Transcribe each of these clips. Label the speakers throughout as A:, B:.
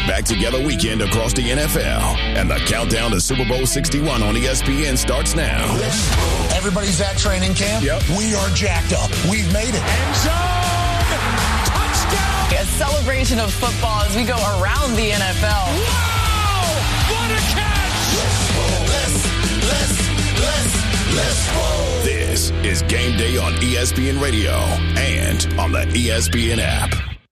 A: back together weekend across the NFL. And the countdown to Super Bowl 61 on ESPN starts now.
B: Everybody's at training camp.
A: Yep.
B: We are jacked up. We've made it.
C: End zone! Touchdown!
D: A celebration of football as we go around the NFL.
C: Wow! What a catch!
B: Let's roll.
A: This is Game Day on ESPN Radio and on the ESPN app.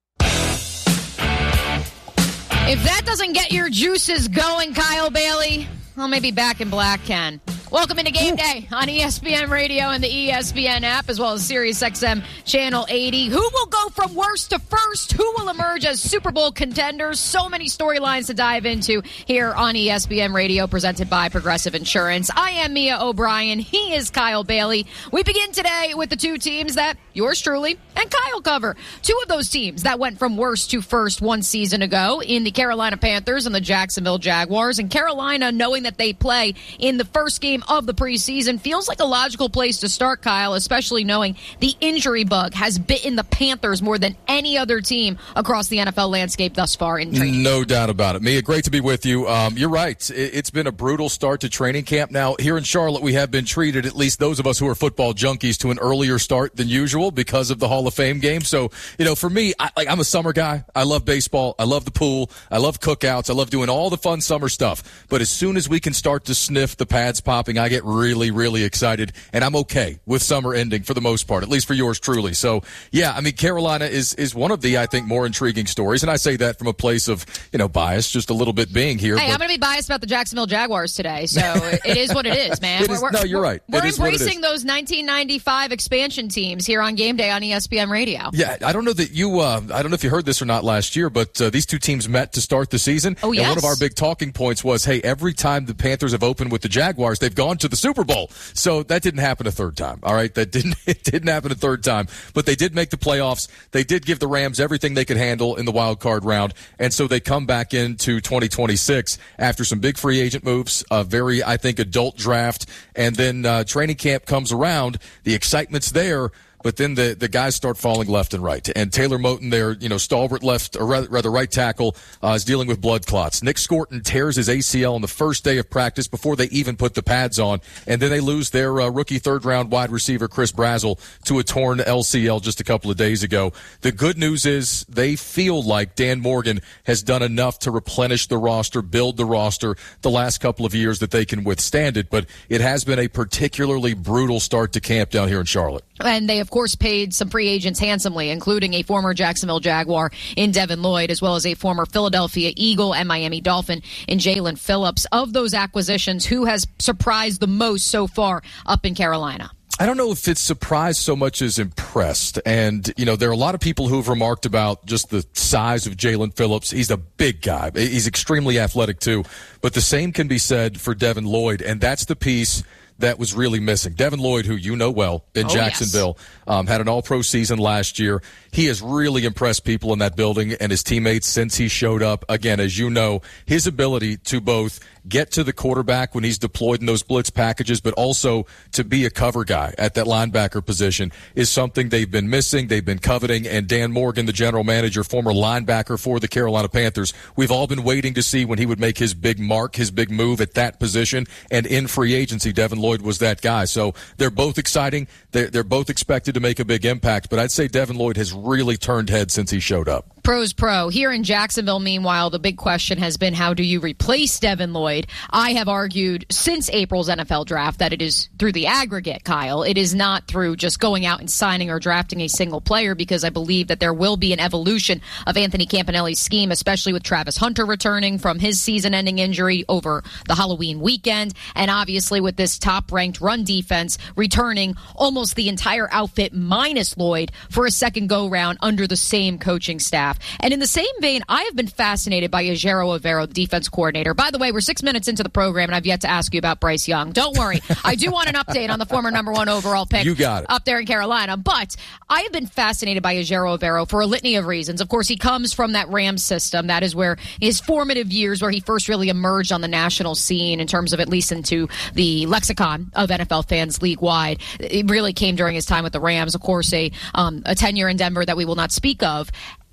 E: If that doesn't get your juices going, Kyle Bailey, well, maybe Back in Black can. Welcome into Game Day on ESPN Radio and the ESPN app, as well as SiriusXM Channel 80. Who will go from worst to first? Who will emerge as Super Bowl contenders? So many storylines to dive into here on ESPN Radio, presented by Progressive Insurance. I am Mia O'Brien. He is Kyle Bailey. We begin today with the two teams that yours truly and Kyle cover. Two of those teams that went from worst to first one season ago in the Carolina Panthers and the Jacksonville Jaguars. And Carolina, knowing that they play in the first game of the preseason, feels like a logical place to start, Kyle, especially knowing the injury bug has bitten the Panthers more than any other team across the NFL landscape thus far in training.
F: No doubt about it. Mia, great to be with you. You're right. It's been a brutal start to training camp. Now, here in Charlotte, we have been treated, at least those of us who are football junkies, to an earlier start than usual because of the Hall of Fame game. So, for me, I'm a summer guy. I love baseball. I love the pool. I love cookouts. I love doing all the fun summer stuff. But as soon as we can start to sniff the pads popping, I get really, really excited, and I'm okay with summer ending for the most part, at least for yours truly. So, yeah, I mean, Carolina is one of the, I think, more intriguing stories, and I say that from a place of, bias, just a little bit being here.
E: Hey, I'm going to be biased about the Jacksonville Jaguars today, so it is what it is, man.
F: No, you're right.
E: We're embracing those 1995 expansion teams here on Game Day on ESPN Radio.
F: Yeah, I don't know that you, I don't know if you heard this or not last year, but these two teams met to start the season.
E: Oh, yes.
F: And one of our big talking points was, hey, every time the Panthers have opened with the Jaguars, they've gone to the Super Bowl. So that didn't happen a third time. All right. It didn't happen a third time, but they did make the playoffs. They did give the Rams everything they could handle in the wild card round. And so they come back into 2026 after some big free agent moves, a very, I think, adult draft. And then training camp comes around. The excitement's there. But then the guys start falling left and right. And Taylor Moton, their stalwart left, or rather right tackle, is dealing with blood clots. Nick Scorton tears his ACL on the first day of practice before they even put the pads on. And then they lose their rookie third-round wide receiver, Chris Brazzell, to a torn LCL just a couple of days ago. The good news is they feel like Dan Morgan has done enough to replenish the roster, build the roster the last couple of years that they can withstand it. But it has been a particularly brutal start to camp down here in Charlotte.
E: And they, of course, paid some free agents handsomely, including a former Jacksonville Jaguar in Devin Lloyd, as well as a former Philadelphia Eagle and Miami Dolphin in Jalen Phillips. Of those acquisitions, who has surprised the most so far up in Carolina?
F: I don't know if it's surprised so much as impressed. And, there are a lot of people who've remarked about just the size of Jalen Phillips. He's a big guy. He's extremely athletic, too. But the same can be said for Devin Lloyd, and that's the piece that was really missing. Devin Lloyd, who you know well in Jacksonville, had an all-pro season last year. He has really impressed people in that building and his teammates since he showed up. Again, as you know, his ability to both get to the quarterback when he's deployed in those blitz packages, but also to be a cover guy at that linebacker position is something they've been missing, they've been coveting. And Dan Morgan, the general manager, former linebacker for the Carolina Panthers, we've all been waiting to see when he would make his big mark, his big move at that position. And in free agency, Devin Lloyd was that guy. So they're both exciting. They're both expected to make a big impact. But I'd say Devin Lloyd has really turned heads since he showed up.
E: Pros pro. Here in Jacksonville, meanwhile, the big question has been, how do you replace Devin Lloyd? I have argued since April's NFL draft that it is through the aggregate, Kyle. It is not through just going out and signing or drafting a single player, because I believe that there will be an evolution of Anthony Campanelli's scheme, especially with Travis Hunter returning from his season-ending injury over the Halloween weekend, and obviously with this top-ranked run defense returning almost the entire outfit minus Lloyd for a second go-round under the same coaching staff. And in the same vein, I have been fascinated by Ejiro Evero, the defense coordinator. By the way, we're 6 minutes into the program, and I've yet to ask you about Bryce Young. Don't worry. I do want an update on the former number 1 overall pick
F: you got it.
E: Up there in Carolina. But I have been fascinated by Ejiro Evero for a litany of reasons. Of course, he comes from that Rams system. That is where his formative years, where he first really emerged on the national scene in terms of at least into the lexicon of NFL fans league-wide. It really came during his time with the Rams. Of course, a tenure in Denver that we will not speak of.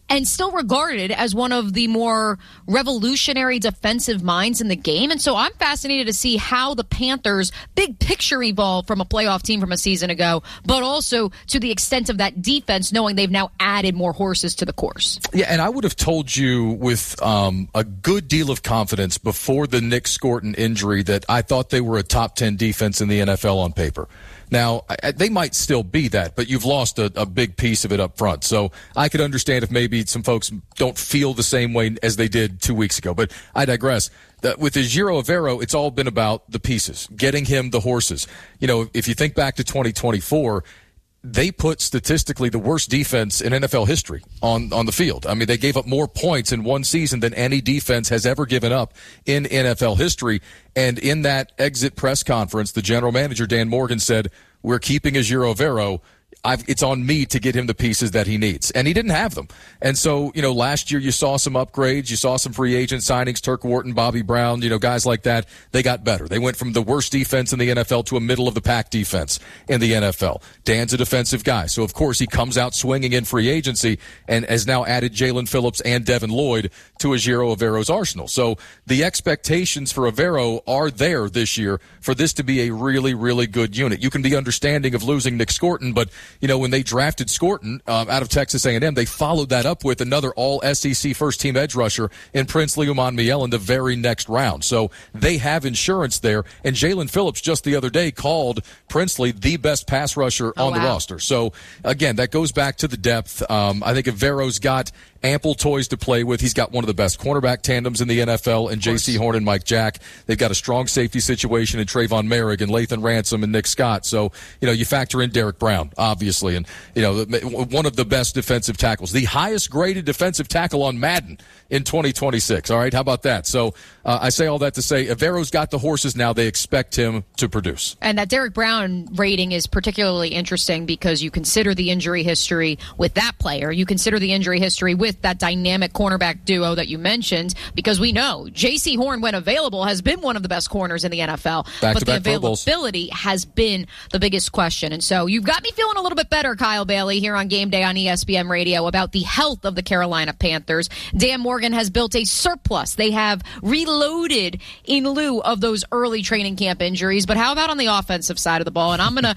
E: and still regarded as one of the more revolutionary defensive minds in the game. And so I'm fascinated to see how the Panthers' big picture evolve from a playoff team from a season ago, but also to the extent of that defense, knowing they've now added more horses to the course.
F: Yeah, and I would have told you with a good deal of confidence before the Nick Scorton injury that I thought they were a top 10 defense in the NFL on paper. Now, they might still be that, but you've lost a big piece of it up front. So I could understand if maybe some folks don't feel the same way as they did 2 weeks ago. But I digress. With Ejiro Evero, it's all been about the pieces, getting him the horses. You know, if you think back to 2024, they put statistically the worst defense in NFL history on the field. I mean, they gave up more points in one season than any defense has ever given up in NFL history. And in that exit press conference, the general manager, Dan Morgan, said, "We're keeping Ejiro Evero. It's on me to get him the pieces that he needs." And he didn't have them. And so, you know, last year you saw some upgrades. You saw some free agent signings, Turk Wharton, Bobby Brown, you know, guys like that. They got better. They went from the worst defense in the NFL to a middle-of-the-pack defense in the NFL. Dan's a defensive guy. So, of course, he comes out swinging in free agency and has now added Jalen Phillips and Devin Lloyd to Ejiro Evero's arsenal. So the expectations for Evero are there this year for this to be a really, really good unit. You can be understanding of losing Nick Scorton, but you know, when they drafted Scorton out of Texas A&M, they followed that up with another all-SEC first-team edge rusher in Princely Umanmiel in the very next round. So they have insurance there. And Jalen Phillips just the other day called Princely the best pass rusher on the roster. So, again, that goes back to the depth. I think Evero's got ample toys to play with. He's got one of the best cornerback tandems in the NFL and J.C. Horn and Mike Jack. They've got a strong safety situation in Trayvon Merrick and Lathan Ransom and Nick Scott. So, you know, you factor in Derek Brown, obviously, and, you know, one of the best defensive tackles, the highest graded defensive tackle on Madden in 2026. All right, how about that? So I say all that to say Evero's got the horses now. They expect him to produce.
E: And that Derek Brown rating is particularly interesting because you consider the injury history with that player. You consider the injury history with that dynamic cornerback duo that you mentioned, because we know J.C. Horn, when available, has been one of the best corners in the NFL. But the availability has been the biggest question. And so you've got me feeling a little bit better, Kyle Bailey, here on Game Day on ESPN Radio about the health of the Carolina Panthers. Dan Morgan has built a surplus. They have reloaded in lieu of those early training camp injuries. But how about on the offensive side of the ball? And I'm gonna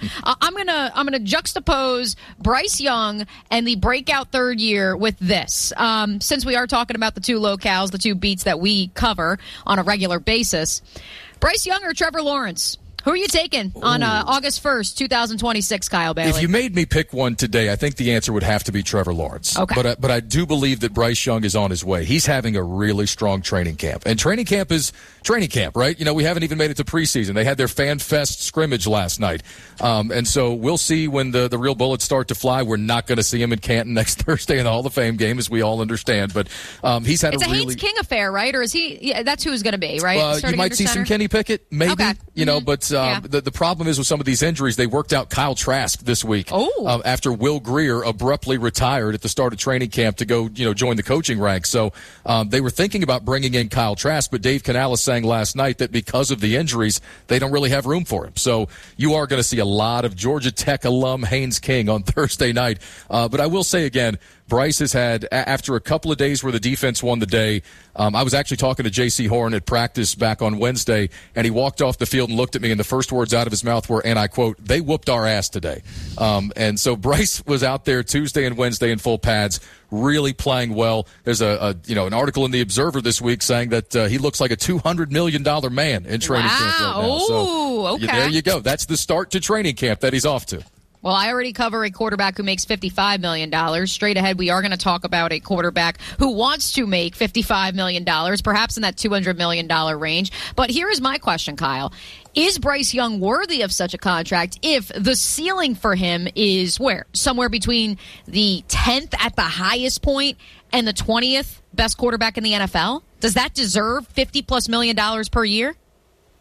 E: juxtapose Bryce Young and the breakout third year with this. Since we are talking about the two locales, the two beats that we cover on a regular basis, Bryce Young or Trevor Lawrence? Who are you taking on August 1st, 2026, Kyle Bailey?
F: If you made me pick one today, I think the answer would have to be Trevor Lawrence.
E: Okay.
F: But I do believe that Bryce Young is on his way. He's having a really strong training camp. And training camp is training camp, right? You know, we haven't even made it to preseason. They had their Fan Fest scrimmage last night. And so we'll see when the real bullets start to fly. We're not going to see him in Canton next Thursday in the Hall of Fame game, as we all understand. But he's had
E: it's a Haynes King affair, right? Or is he? Yeah, that's who he's going to be, right?
F: You might see some Kenny Pickett, maybe.
E: Okay.
F: You know, but the problem is with some of these injuries, they worked out Kyle Trask this week after Will Grier abruptly retired at the start of training camp to go, you know, join the coaching ranks. So they were thinking about bringing in Kyle Trask, but Dave Canales saying last night that because of the injuries, they don't really have room for him. So you are going to see a lot of Georgia Tech alum Haynes King on Thursday night. But I will say again, Bryce has had, after a couple of days where the defense won the day, I was actually talking to J.C. Horn at practice back on Wednesday, and he walked off the field and looked at me, and the first words out of his mouth were, and I quote, "They whooped our ass today." And so Bryce was out there Tuesday and Wednesday in full pads, really playing well. There's an article in the Observer this week saying that he looks like a $200 million man in training camp right now. So
E: okay.
F: There you go. That's the start to training camp that he's off to.
E: Well, I already cover a quarterback who makes $55 million. Straight ahead, we are going to talk about a quarterback who wants to make $55 million, perhaps in that $200 million range. But here is my question, Kyle. Is Bryce Young worthy of such a contract if the ceiling for him is where? Somewhere between the 10th at the highest point and the 20th best quarterback in the NFL? Does that deserve $50+ million per year?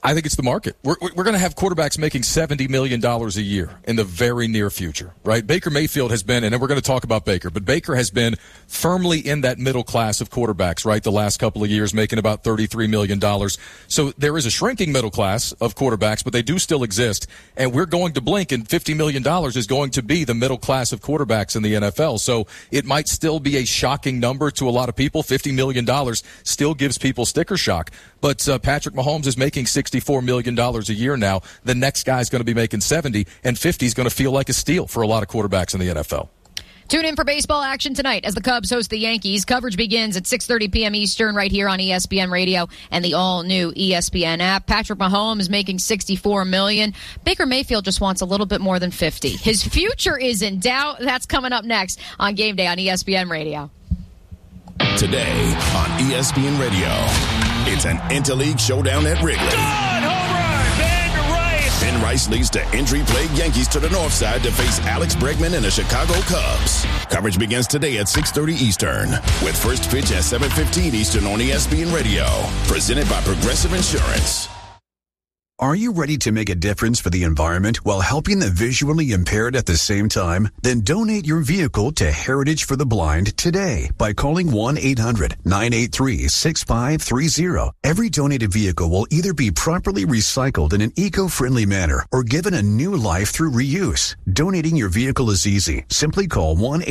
F: I think it's the market. We're going to have quarterbacks making $70 million a year in the very near future, right? Baker Mayfield has been, and then we're going to talk about Baker, but Baker has been firmly in that middle class of quarterbacks, right? The last couple of years, making about $33 million. So there is a shrinking middle class of quarterbacks, but they do still exist. And we're going to blink, and $50 million is going to be the middle class of quarterbacks in the NFL. So it might still be a shocking number to a lot of people. $50 million still gives people sticker shock. But Patrick Mahomes is making $64 million a year now. The next guy's going to be making 70, and 50 is going to feel like a steal for a lot of quarterbacks in the NFL.
E: Tune in for baseball action tonight as the Cubs host the Yankees. Coverage begins at 6:30 p.m. Eastern right here on ESPN Radio and the all-new ESPN app. Patrick Mahomes is making $64 million. Baker Mayfield just wants a little bit more than 50. His future is in doubt. That's coming up next on Game Day on ESPN Radio.
A: Today on ESPN Radio, it's an interleague showdown at Wrigley.
C: Home run, Ben Rice.
A: Ben Rice leads the injury-plagued Yankees to the north side to face Alex Bregman and the Chicago Cubs. Coverage begins today at 6:30 Eastern, with first pitch at 7:15 Eastern on ESPN Radio. Presented by Progressive Insurance.
G: Are you ready to make a difference for the environment while helping the visually impaired at the same time? Then donate your vehicle to Heritage for the Blind today by calling 1-800-983-6530. Every donated vehicle will either be properly recycled in an eco-friendly manner or given a new life through reuse. Donating your vehicle is easy. Simply call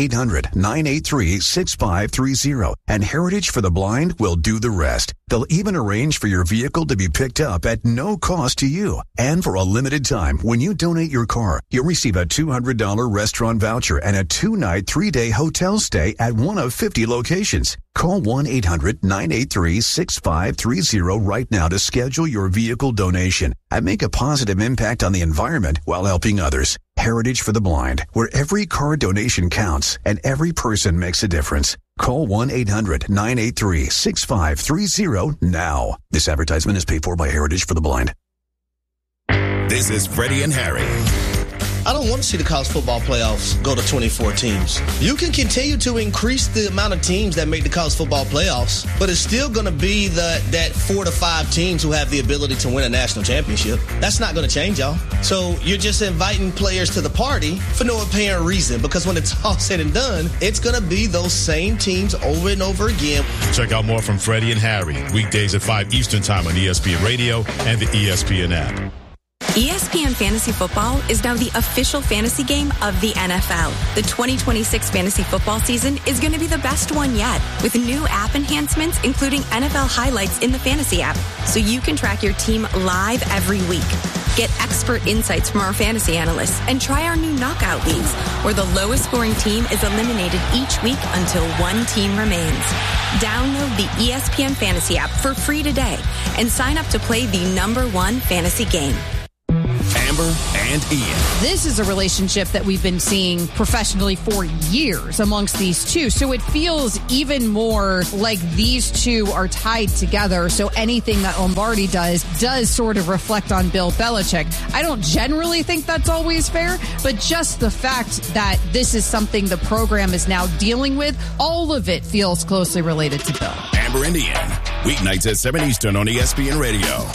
G: 1-800-983-6530 and Heritage for the Blind will do the rest. They'll even arrange for your vehicle to be picked up at no cost to you. And for a limited time, when you donate your car, you'll receive a $200 restaurant voucher and a 2-night, 3-day hotel stay at one of 50 locations. Call 1-800-983-6530 right now to schedule your vehicle donation and make a positive impact on the environment while helping others. Heritage for the Blind, where every car donation counts and every person makes a difference. Call 1-800-983-6530 now. This advertisement is paid for by Heritage for the Blind.
A: This is Freddie and Harry.
H: I don't want to see the college football playoffs go to 24 teams. You can continue to increase the amount of teams that make the college football playoffs, but it's still going to be that 4 to 5 teams who have the ability to win a national championship. That's not going to change, y'all. So you're just inviting players to the party for no apparent reason, because when it's all said and done, it's going to be those same teams over and over again.
I: Check out more from Freddie and Harry, weekdays at 5 Eastern Time on ESPN Radio and the ESPN app.
J: ESPN Fantasy Football is now the official fantasy game of the NFL. The 2026 fantasy football season is going to be the best one yet, with new app enhancements, including NFL highlights in the fantasy app, so you can track your team live every week. Get expert insights from our fantasy analysts and try our new knockout leagues, where the lowest scoring team is eliminated each week until one team remains. Download the ESPN Fantasy app for free today and sign up to play the #1 fantasy game.
A: Amber and Ian.
K: This is a relationship that we've been seeing professionally for years amongst these two. So it feels even more like these two are tied together. So anything that Lombardi does sort of reflect on Bill Belichick. I don't generally think that's always fair, but just the fact that this is something the program is now dealing with, all of it feels closely related to Bill.
A: Amber and Ian, weeknights at 7 Eastern on ESPN Radio.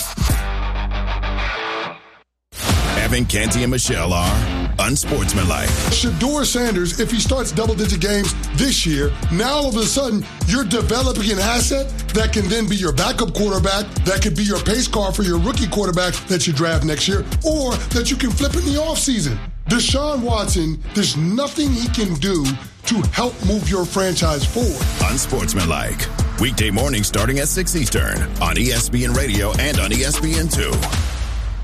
A: Evan, Canty, and Michelle are unsportsmanlike.
L: Shedeur Sanders, if he starts double-digit games this year, now all of a sudden you're developing an asset that can then be your backup quarterback, that could be your pace car for your rookie quarterback that you draft next year, or that you can flip in the offseason. Deshaun Watson, there's nothing he can do to help move your franchise forward.
A: Unsportsmanlike. Weekday morning starting at 6 Eastern on ESPN Radio and on ESPN2.